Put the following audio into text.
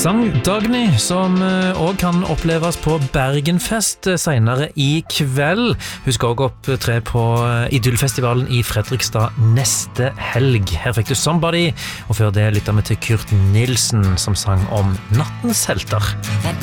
Sang Dagny, som også kan oppleves på Bergenfest senere i kveld. Hun skal også opptre på Idyllfestivalen i Fredrikstad neste helg. Her fikk du Somebody, og før det lyttet vi til Kurt Nilsen, som sang om nattens helter.